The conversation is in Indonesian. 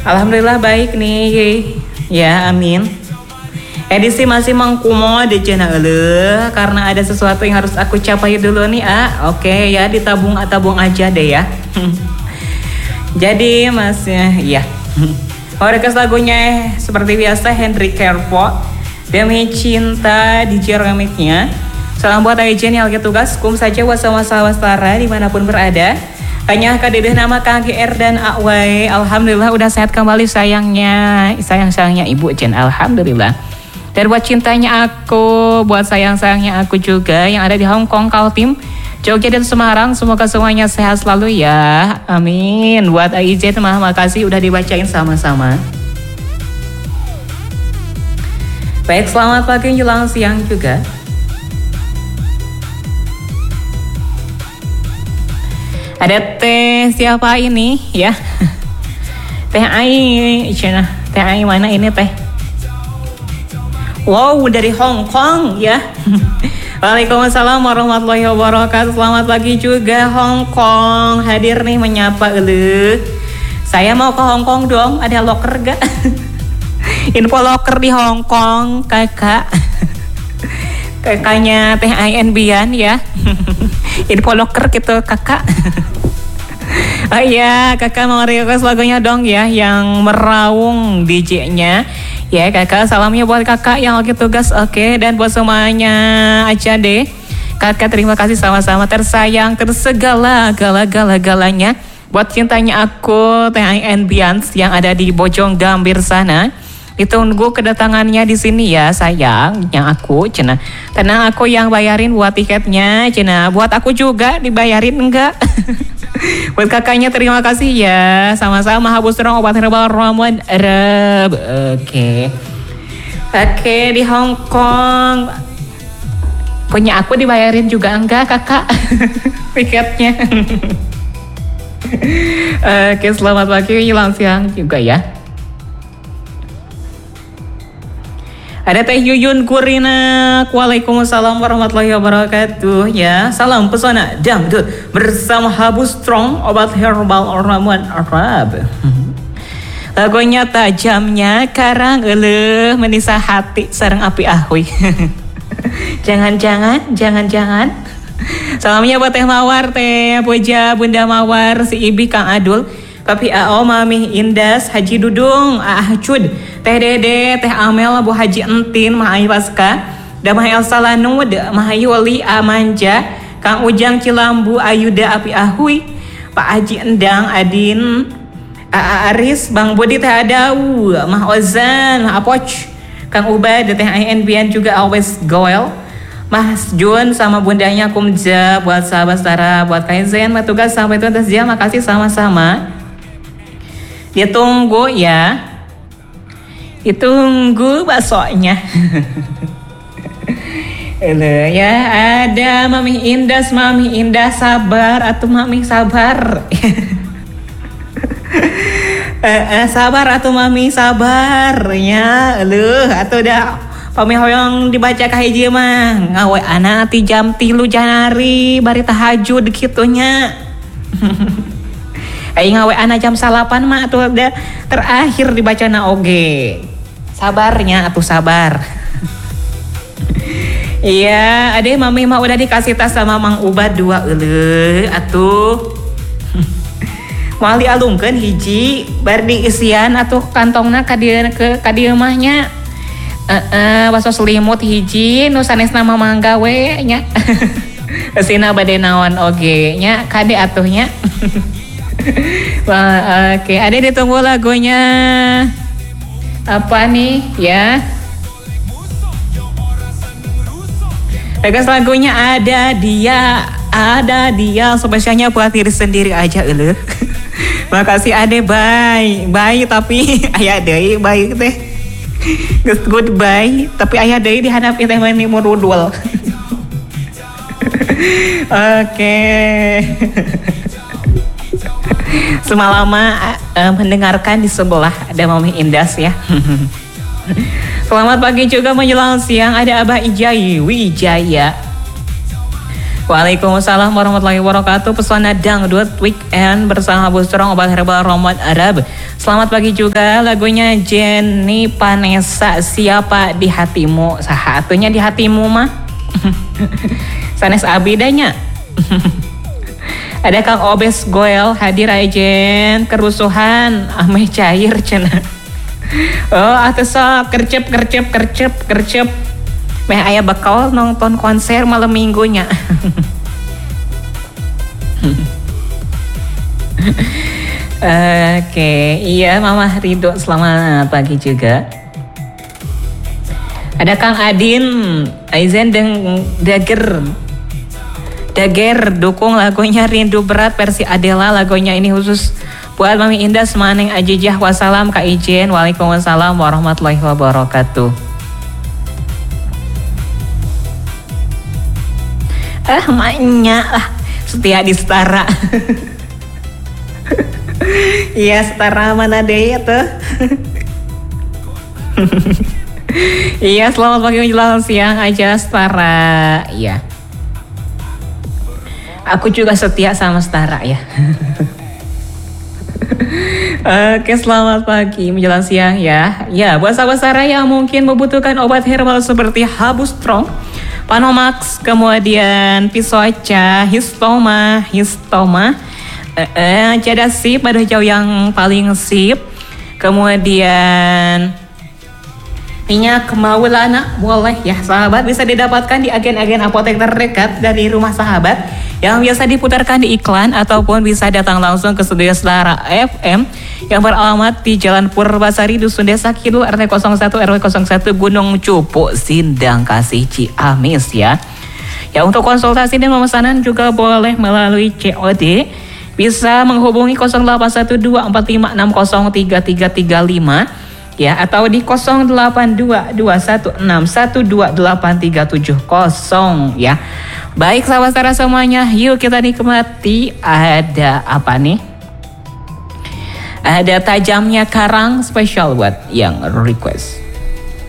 Alhamdulillah baik nih. Ya, amin. Edisi masih mengkumo di channel karena ada sesuatu yang harus aku capai dulu nih. Oke ya, ditabung aja deh ya. Jadi masnya ya. Mau request lagunya seperti biasa Henry Kerpo Demi Cinta di remixnya. Salam buat Aijen yang lagi tugas, kum saja wasama wasara dimanapun berada. Hanya kadedeh nama Kang GR dan Akwai. Alhamdulillah udah sehat kembali sayangnya ibu Jen, alhamdulillah. Dan buat cintanya aku, buat sayangnya aku juga yang ada di Hong Kong, Kaltim, Jogja dan Semarang, semoga semuanya sehat selalu ya, amin. Buat Aijen, makasih udah dibacain sama-sama. Baik, selamat pagi menjelang siang juga. Ada teh siapa ini ya? Teh Ai, teh Ai mana ini teh? Wow, dari Hong Kong ya. Waalaikumsalam warahmatullahi wabarakatuh. Selamat pagi juga Hong Kong. Hadir nih menyapa Saya mau ke Hong Kong dong, ada loker gak? Info loker di Hong Kong, kakak. Kakaknya Teh Ai Bian ya. Info loker gitu kakak. Oh iya, kakak mau request lagunya dong ya, yang meraung DJ-nya. Ya kakak, salamnya buat kakak yang lagi tugas, oke. Dan buat semuanya aja deh. Kakak terima kasih sama-sama, tersayang, tersegala galanya. Buat cintanya aku, Teh Ai Bians yang ada di Bojong Gambir sana. Ditunggu kedatangannya di sini ya sayang, yang aku cina. Tenang, aku yang bayarin buat tiketnya cina. Buat aku juga dibayarin enggak? Buat kakaknya terima kasih ya. Sama-sama Habus Terong obat herbal ramuan Arab. Oke, di Hong Kong. Punya aku dibayarin juga enggak kakak? Tiketnya. Oke, selamat pagi menjelang siang juga ya. Ada Teh Yuyun Kurina. Waalaikumsalam warahmatullahi wabarakatuh ya. Salam pesona dangdut bersama Habus Strong obat herbal ramuan Arab. Lagunya tajamnya karang menisa hati sareng api ahui. Jangan. Salamnya buat Teh Mawar, Teh Puja, Bunda Mawar, si Ibi, Kang Adul, Papi Ao, Mami Indas, Haji Dudung, Cud, Teh Dede, Teh Amel, Bu Haji Entin, Mahai Paska, Damah Elsa Lanud, Mahayu Wali Amanja, Kang Ujang Cilambu, Ayuda Api Ahui, Pak Haji Endang, Adin, Aris, Bang Budi, Teh Adau, Mah Ozan, Mah Apoch, Kang Ubad, Teh Ai Bian juga always goel, Mas Jun sama bundanya Kumja, buat sahabat Sarah, buat Kaizen, Matugas sampai itu atas dia, makasih sama-sama. Ditunggu ya. Ditunggu baksonya. Ya, ada Mami Indah sabar atau Mami sabar. Sabar atau Mami sabar ya. Atau dah pami hoyong dibaca ka hiji mah ngawe anak ti jam 3 janari bari tahajud kitunya. Ngawe anak jam 8 mah atuh udah terakhir dibaca na oge. Sabarnya atuh sabar. Iya, ade mami mah udah dikasih tas sama Mang Ubad 2 atuh. Moal dialungkeun hiji bar diisian atuh kantongna ka dieu mahnya. Baso selimut hiji nu sanesna mamang gawe nya. Esina bade naon oge nya kade atuhnya. Wah, oke, ada ditunggu lagunya apa nih ya? Request lagunya ada dia spesialnya buat diri sendiri aja Makasih Ade, bye tapi aya deui bye teh. Goodbye tapi aya deui dihadapi teh mani murudul. Oke. Semalama mendengarkan di sebelah ada Mami Indas ya. Selamat pagi juga menjelang siang ada Abah Wijaya. Waalaikumsalam warahmatullahi wabarakatuh. Pesona dangdut weekend bersama Habus Terong obat herbal ramuan Arab. Selamat pagi juga lagunya Jenny Panesa, Siapa di Hatimu. Sahatunya di hatimu mah. Sanes abidanya. Ada Kang Obes Goel hadir ajen kerusuhan ameh cair cenah. Oh atuh sok kercep. Meh aya bakal nonton konser malam minggunya. Oke, iya Mama Ridho, selamat pagi juga. Ada Kang Adin, Aizen dan Dager dukung lagunya Rindu Berat versi Adela. Lagunya ini khusus buat Mami Indah Semaneng Ajijah. Wassalam Kak Ijen. Waalaikumsalam warahmatullahi wabarakatuh. Maknya lah setia di setara. Iya setara mana deh tuh. Iya selamat pagi menjelang siang aja setara. Iya. Aku juga setia sama setara ya. Oke selamat pagi menjelang siang ya. Ya buat sahabat Sarah yang mungkin membutuhkan obat herbal seperti Habu Strong, Panomax, kemudian Pisoca, Histoma, Cada Sip, ada jauh yang paling sip. Kemudian minyak Maulana boleh ya sahabat, bisa didapatkan di agen-agen apotek terdekat dari rumah sahabat yang biasa diputarkan di iklan, ataupun bisa datang langsung ke studio Selera FM yang beralamat di Jalan Purbasari, Dusun Desa Kidul, RT 01 RW 01 Gunung Cupu, Sindang Kasih, Ciamis ya. Ya untuk konsultasi dan pemesanan juga boleh melalui COD. Bisa menghubungi 081245603335 ya, atau di 082216128370 ya. Baik sahabat Sarah semuanya, yuk kita nikmati. Ada apa nih? Ada Tajamnya Karang spesial buat yang request.